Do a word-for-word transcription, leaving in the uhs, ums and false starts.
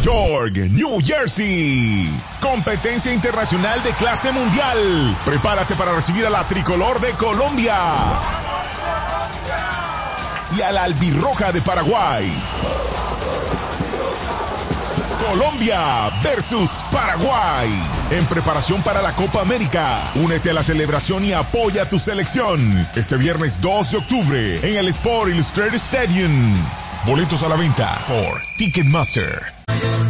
York, New Jersey. Competencia internacional de clase mundial. Prepárate para recibir a la tricolor de Colombia y a la albirroja de Paraguay. Colombia versus Paraguay. En preparación para la Copa América. Únete a la celebración y apoya a tu selección. Este viernes dos de octubre en el Sport Illustrated Stadium. Boletos a la venta por Ticketmaster.